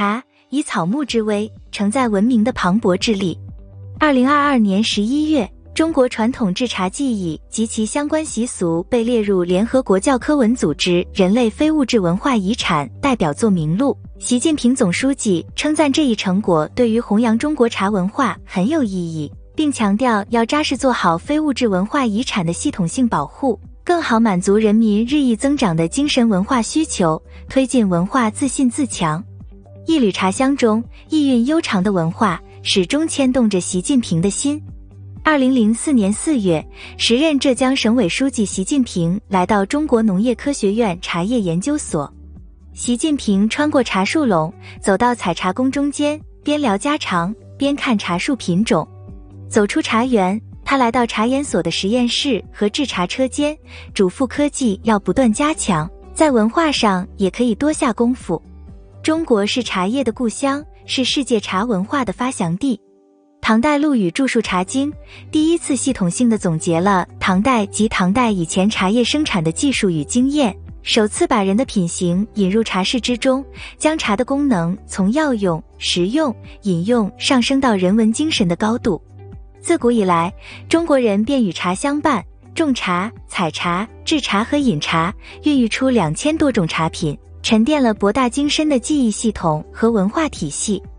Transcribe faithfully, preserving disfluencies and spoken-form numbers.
茶以草木之威，承载文明的磅礴之力。二零二二年十一月，中国传统制茶技艺及其相关习俗被列入联合国教科文组织人类非物质文化遗产代表作名录。习近平总书记称赞这一成果对于弘扬中国茶文化很有意义，并强调要扎实做好非物质文化遗产的系统性保护，更好满足人民日益增长的精神文化需求，推进文化自信自强。一缕茶香中意蕴悠长的文化始终牵动着习近平的心。二零零四年四月，时任浙江省委书记习近平来到中国农业科学院茶叶研究所。习近平穿过茶树垄，走到采茶工中间，边聊家常边看茶树品种。走出茶园，他来到茶研所的实验室和制茶车间，嘱咐科技要不断加强，在文化上也可以多下功夫。中国是茶叶的故乡，是世界茶文化的发祥地。唐代陆羽著述《茶经》，第一次系统性地总结了唐代及唐代以前茶叶生产的技术与经验，首次把人的品行引入茶事之中，将茶的功能从药用、食用、饮用上升到人文精神的高度。自古以来，中国人便与茶相伴，种茶、采茶、制茶和饮茶，孕育出两千多种茶品，沉淀了博大精深的技艺系统和文化体系。